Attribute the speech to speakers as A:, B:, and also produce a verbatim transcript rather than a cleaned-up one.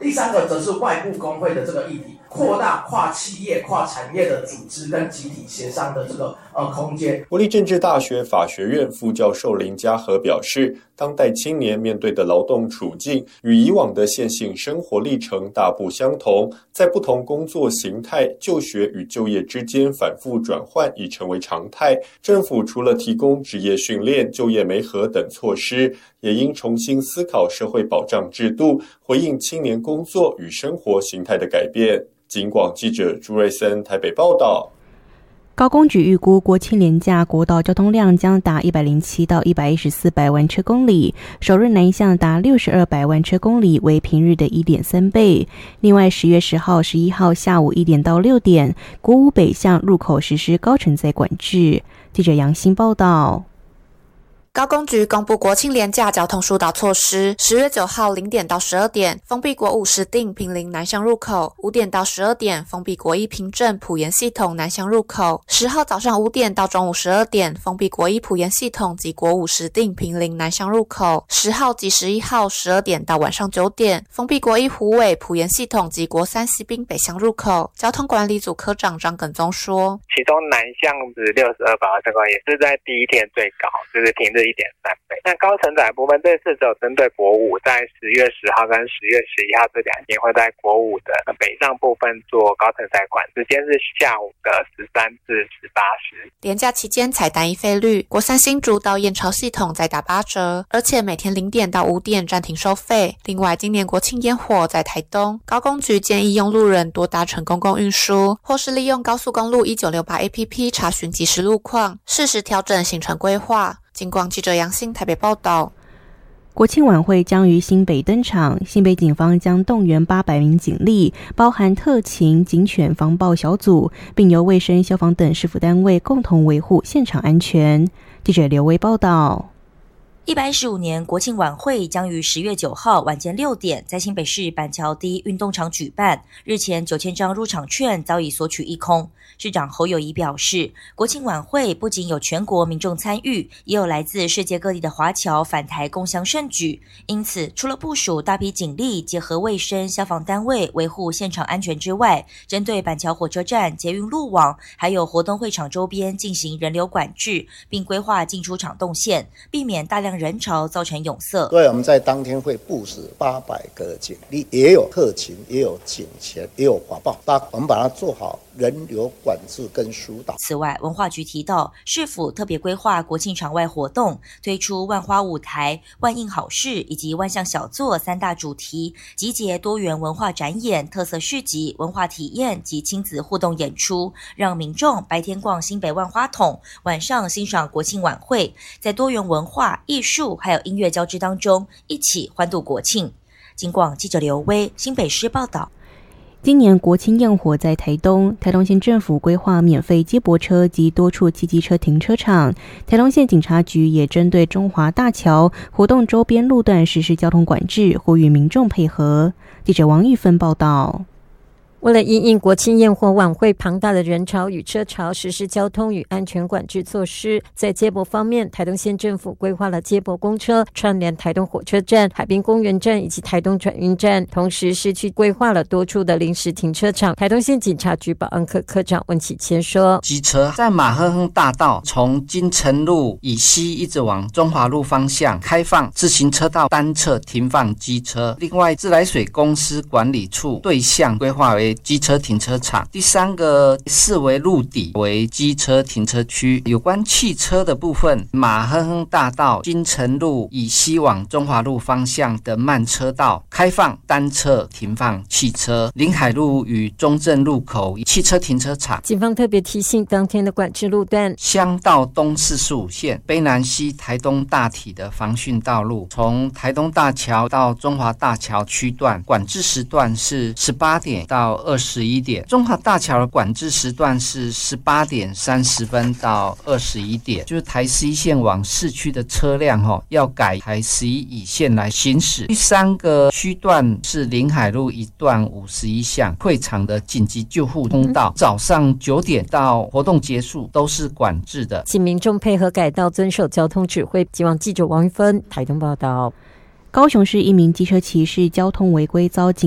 A: 第三个则是外部工会的这个议题，扩大跨企业、跨产业的组织跟集体协商的这个呃空间。
B: 国立政治大学法学院副教授林嘉禾表示，当代青年面对的劳动处境与以往的线性生活历程大不相同，在不同工作形态、就学与就业之间反复转换已成为常态。政府除了提供职业训练、就业媒合等措施，也应重新思考社会保障制度，回应青年工作与生活形态的改变。警广记者朱瑞森台北报道。
C: 高工局预估国庆连假国道交通量将达一百零七到一百一十四百万车公里，首日南向达六十二百万车公里，为平日的 一点三倍。另外十月十号、十一号下午一点到六点，国五北向入口实施高承载管制。记者杨欣报道。
D: 高工局公布国庆连假交通疏导措施，十月九号零点到十二点封闭国五石碇坪林南向入口，五点到十二点封闭国一平镇埔盐系统南向入口，十号早上五点到中午十二点封闭国一埔盐系统及国五石碇坪林南向入口，十号及十一号十二点到晚上九点封闭国一虎尾埔盐系统及国三西滨北向入口。交通管理组科长张耿宗说，
E: 其中南向是六十二百万车公里，也是在第一天最高，就是平日一点三倍。那高承载部分这次只有针对国五，在十月十号跟十月十一号这两天会在国五的北上部分做高承载管，时间是下午的十三至十八时。
D: 连假期间采单一费率，国三新竹到燕巢系统再打八折，而且每天零点到五点暂停收费。另外，今年国庆烟火在台东，高工局建议用路人多搭乘公共运输，或是利用高速公路一九六八 A P P 查询即时路况，适时调整行程规划。警广记者杨欣台北报道。
C: 国庆晚会将于新北登场，新北警方将动员八百名警力，包含特勤、警犬防暴小组，并由卫生、消防等市府单位共同维护现场安全。记者刘威报道。
F: 一百一十五年国庆晚会将于十月九号晚间六点在新北市板桥第一运动场举办。日前九千张入场券早已索取一空。市长侯友宜表示，国庆晚会不仅有全国民众参与，也有来自世界各地的华侨返台共襄盛举。因此，除了部署大批警力，结合卫生、消防单位维护现场安全之外，针对板桥火车站、捷运路网，还有活动会场周边进行人流管制，并规划进出场动线，避免大量人潮造成拥塞。
G: 所以我们在当天会部署八百个警力，也有特勤，也有警犬，也有华报，我们把它做好人流管制跟疏导。
F: 此外，文化局提到，市府特别规划国庆场外活动，推出万花舞台、万应好事以及万象小作三大主题，集结多元文化展演、特色市集、文化体验及亲子互动演出，让民众白天逛新北万花筒，晚上欣赏国庆晚会，在多元文化、艺术还有音乐交织当中，一起欢度国庆。警广记者刘威新北市报道。
C: 今年国庆焰火在台东，台东县政府规划免费接驳车及多处汽机车停车场。台东县警察局也针对中华大桥活动周边路段实施交通管制，呼吁民众配合。记者王玉芬报道。
H: 为了因应国庆焰火晚会庞大的人潮与车潮，实施交通与安全管制措施。在接驳方面，台东县政府规划了接驳公车串联台东火车站、海滨公园站以及台东转运站，同时市区规划了多处的临时停车场。台东县警察局保安科科长温启谦说，
I: 机车在马亨亨大道从金城路以西一直往中华路方向开放自行车道单侧停放机车。另外，自来水公司管理处对象规划为机车停车场，第三个四维路底为机车停车区。有关汽车的部分，马亨亨大道金城路以西往中华路方向的慢车道开放单侧停放汽车，临海路与中正路口汽车停车场。
H: 警方特别提醒，当天的管制路段，
I: 乡道东四十五线卑南溪台东大体的防汛道路，从台东大桥到中华大桥区段管制时段是十八点到二十一点，中华大桥的管制时段是十八点三十分到二十一点，就是台十一线往市区的车辆、哦、要改台十一乙线来行驶。第三个区段是临海路一段五十一巷会场的紧急救护通道，早上九点到活动结束都是管制的，
H: 请民众配合改道，遵守交通指挥。希望记者王玉芬台东报道。
C: 高雄市一名机车骑士交通违规遭警